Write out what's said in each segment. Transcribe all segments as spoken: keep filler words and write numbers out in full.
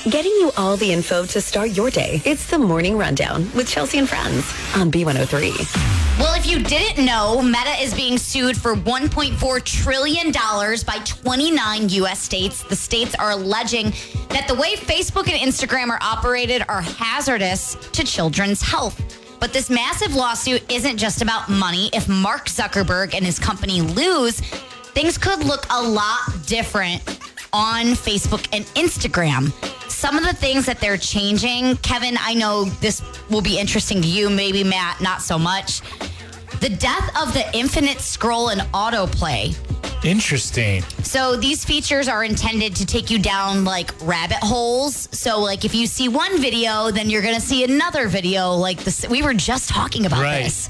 Getting you all the info to start your day. It's the Morning Rundown with Chelsea and Friends on B one oh three. Well, if you didn't know, Meta is being sued for one point four trillion dollars by twenty-nine U S states. The states are alleging that the way Facebook and Instagram are operated are hazardous to children's health. But this massive lawsuit isn't just about money. If Mark Zuckerberg and his company lose, things could look a lot different on Facebook and Instagram. Some of the things that they're changing, Kevin, I know this will be interesting to you, maybe Matt, not so much. The death of the infinite scroll and autoplay. Interesting. So these features are intended to take you down like rabbit holes. So like if you see one video, then you're going to see another video like this. We were just talking about right. this.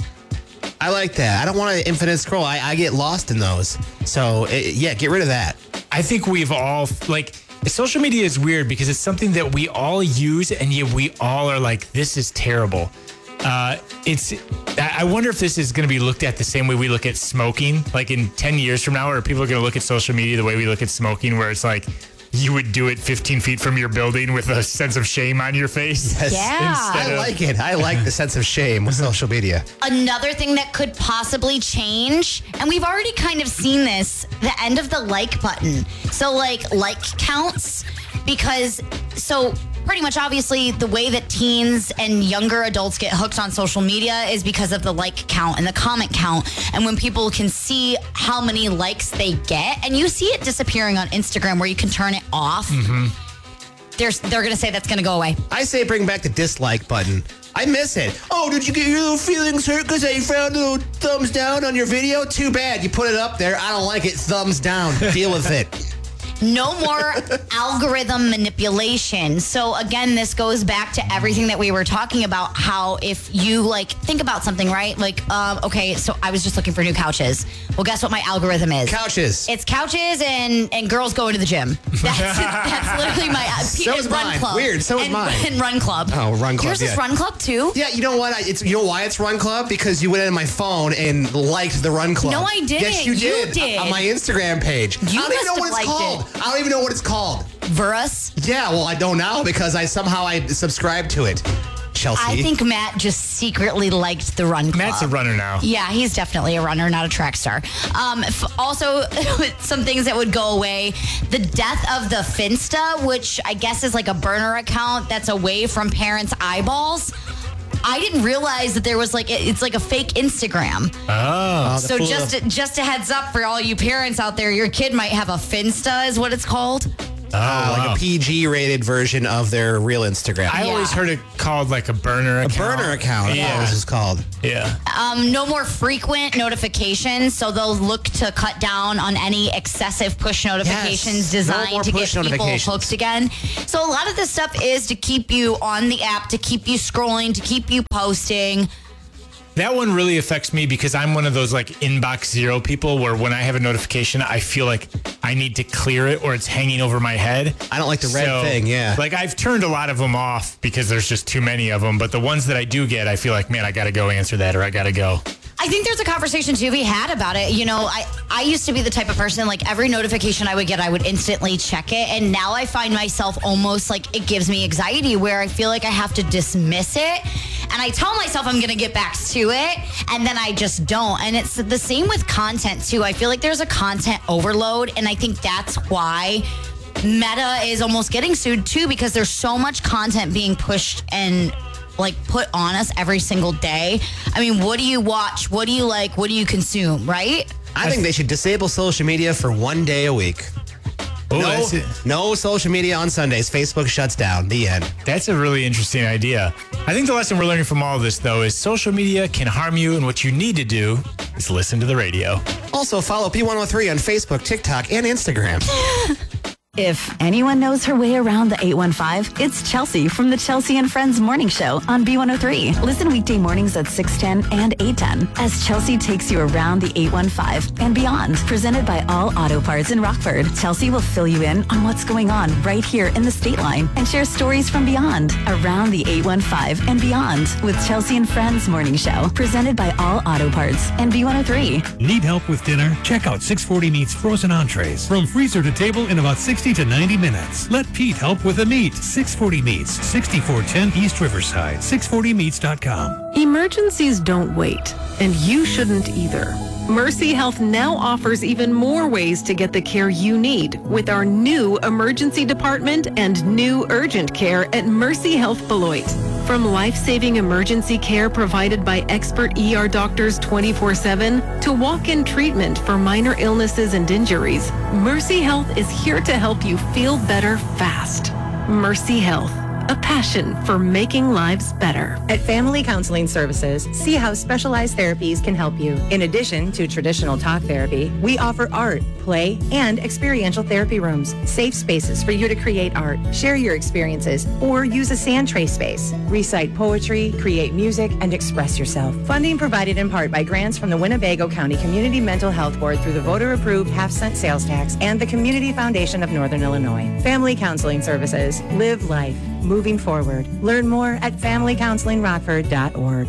I like that. I don't want an infinite scroll. I, I get lost in those. So it, yeah, get rid of that. I think we've all, like, social media is weird because it's something that we all use and yet we all are like, this is terrible. Uh, it's. I wonder if this is going to be looked at the same way we look at smoking. Like in ten years from now, are people going to look at social media the way we look at smoking, where it's like you would do it fifteen feet from your building with a sense of shame on your face? Yes. Yeah. I of- like it. I like the sense of shame with social media. Another thing that could possibly change, and we've already kind of seen this, the end of the like button. So like like counts, because so pretty much obviously the way that teens and younger adults get hooked on social media is because of the like count and the comment count. And when people can see how many likes they get, and you see it disappearing on Instagram where you can turn it off, mm-hmm. they're, they're going to say that's going to go away. I say bring back the dislike button. I miss it. Oh, did you get your little feelings hurt because I found a little thumbs down on your video? Too bad. You put it up there. I don't like it. Thumbs down. Deal with it. No more algorithm manipulation. So again, this goes back to everything that we were talking about, how if you like think about something, right? Like, um, okay, so I was just looking for new couches. Well, guess what my algorithm is? Couches. It's couches and, and girls going to the gym. That's, that's literally my uh, So is Run mine. Club. Weird. So is and, mine. And Run Club. Oh, Run Club, Yours is yeah. Run Club too? Yeah, you know what? I, it's you know why it's Run Club? Because you went into my phone and liked the Run Club. No, I didn't. Yes, you You did. did. On my Instagram page. You I don't even must know have what it's liked called. it. I don't even know what it's called. Verus? Yeah, well, I don't now because I somehow I subscribed to it. Chelsea. I think Matt just secretly liked the Run Club. Matt's a runner now. Yeah, he's definitely a runner, not a track star. Um, f- also, some things that would go away. The death of the Finsta, which I guess is like a burner account that's away from parents' eyeballs. I didn't realize that there was like, it's like a fake Instagram. Oh. So just, a, just a heads up for all you parents out there, your kid might have a Finsta is what it's called. Oh, wow. like a P G-rated version of their real Instagram. I Yeah. always heard it called like a burner a account. burner account. Yeah. Yeah, this is called. Yeah. Um, no more frequent notifications, so they'll look to cut down on any excessive push notifications Yes. No designed more to get push people notifications. hooked again. So a lot of this stuff is to keep you on the app, to keep you scrolling, to keep you posting. That one really affects me because I'm one of those like inbox zero people where when I have a notification, I feel like I need to clear it or it's hanging over my head. I don't like the red thing, yeah. Like I've turned a lot of them off because there's just too many of them. But the ones that I do get, I feel like, man, I got to go answer that or I got to go. I think there's a conversation to be had about it. You know, I, I used to be the type of person, like every notification I would get, I would instantly check it. And now I find myself almost like it gives me anxiety where I feel like I have to dismiss it. And I tell myself I'm going to get back to it. And then I just don't. And it's the same with content too. I feel like there's a content overload. And I think that's why Meta is almost getting sued too, because there's so much content being pushed and like put on us every single day. I mean, what do you watch? What do you like? What do you consume, right? I think they should disable social media for one day a week. Oh, No, that's, it. no social media on Sundays. Facebook shuts down. The end. That's a really interesting idea. I think the lesson we're learning from all of this, though, is social media can harm you, and what you need to do is listen to the radio. Also, follow B one oh three on Facebook, TikTok, and Instagram. If anyone knows her way around the eight one five, it's Chelsea from the Chelsea and Friends Morning Show on B one oh three. Listen weekday mornings at six ten and eight ten as Chelsea takes you around the eight one five and beyond. Presented by All Auto Parts in Rockford, Chelsea will fill you in on what's going on right here in the State Line and share stories from beyond around the eight one five and beyond with Chelsea and Friends Morning Show. Presented by All Auto Parts and B one oh three. Need help with dinner? Check out six forty Meats Frozen Entrees. From freezer to table in about sixty sixty to ninety minutes. Let Pete help with the meat. six forty Meats, sixty-four ten East Riverside, six forty meats dot com. Emergencies don't wait, and you shouldn't either. Mercy Health now offers even more ways to get the care you need with our new emergency department and new urgent care at Mercy Health Beloit. From life-saving emergency care provided by expert E R doctors twenty-four seven to walk-in treatment for minor illnesses and injuries, Mercy Health is here to help you feel better fast. Mercy Health, a passion for making lives better. At Family Counseling Services, see how specialized therapies can help you. In addition to traditional talk therapy, we offer art, play, and experiential therapy rooms. Safe spaces for you to create art, share your experiences, or use a sand tray space. Recite poetry, create music, and express yourself. Funding provided in part by grants from the Winnebago County Community Mental Health Board through the voter-approved half-cent sales tax and the Community Foundation of Northern Illinois. Family Counseling Services. Live life. Moving forward. Learn more at family counseling rockford dot org.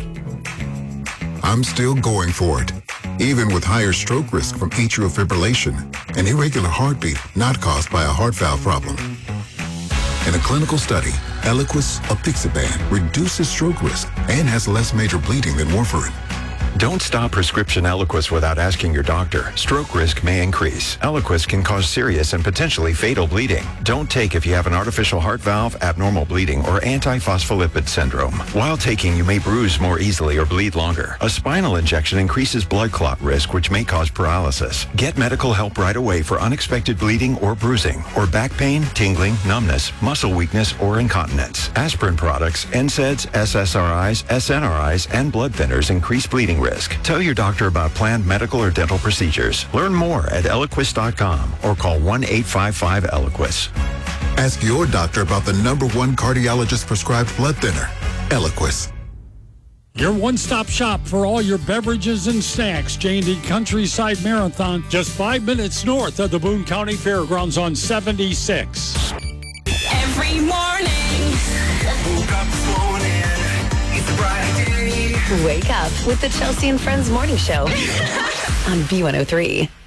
I'm still going for it, even with higher stroke risk from atrial fibrillation, an irregular heartbeat not caused by a heart valve problem. In a clinical study, Eliquis apixaban reduces stroke risk and has less major bleeding than warfarin. Don't stop prescription Eliquis without asking your doctor. Stroke risk may increase. Eliquis can cause serious and potentially fatal bleeding. Don't take if you have an artificial heart valve, abnormal bleeding, or antiphospholipid syndrome. While taking, you may bruise more easily or bleed longer. A spinal injection increases blood clot risk, which may cause paralysis. Get medical help right away for unexpected bleeding or bruising, or back pain, tingling, numbness, muscle weakness, or incontinence. Aspirin products, N SAIDs, S S R Is, S N R Is, and blood thinners increase bleeding risk. Tell your doctor about planned medical or dental procedures. Learn more at Eliquis dot com or call one eight five five Eliquis. Ask your doctor about the number one cardiologist prescribed blood thinner, Eliquis. Your one-stop shop for all your beverages and snacks. J and D Countryside Marathon, just five minutes north of the Boone County Fairgrounds on seventy-six. Every morning, woke up this morning, it's a bright day. Wake up with the Chelsea and Friends Morning Show on B one oh three.